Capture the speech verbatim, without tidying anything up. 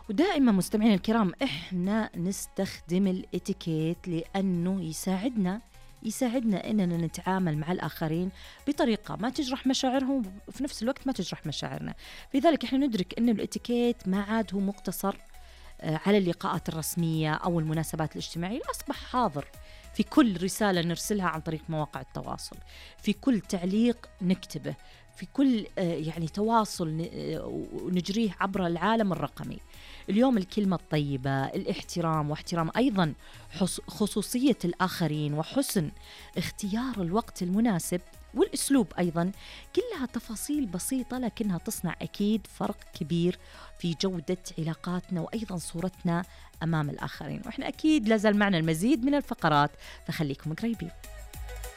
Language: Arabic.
ودائما مستمعين الكرام إحنا نستخدم الإتيكيت لأنه يساعدنا يساعدنا إننا نتعامل مع الآخرين بطريقة ما تجرح مشاعرهم وفي نفس الوقت ما تجرح مشاعرنا. لذلك إحنا ندرك أن الإتيكيت ما عاد هو مقتصر على اللقاءات الرسمية أو المناسبات الاجتماعية، أصبح حاضر في كل رسالة نرسلها عن طريق مواقع التواصل، في كل تعليق نكتبه، في كل يعني تواصل نجريه عبر العالم الرقمي. اليوم الكلمة الطيبة، الاحترام، واحترام أيضا خصوصية الآخرين، وحسن اختيار الوقت المناسب والأسلوب أيضا، كلها تفاصيل بسيطة لكنها تصنع أكيد فرق كبير في جودة علاقاتنا وأيضا صورتنا أمام الآخرين. وإحنا أكيد لازال معنا المزيد من الفقرات، فخليكم قريبين.